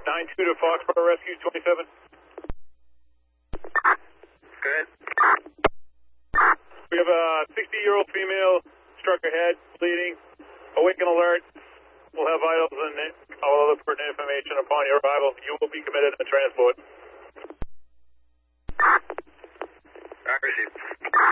9-2 to Foxborough Rescue 27. Good. We have a 60-year-old female struck her head, bleeding. Awaken alert. We'll have vitals and all other pertinent information upon your arrival. You will be committed to transport. I received.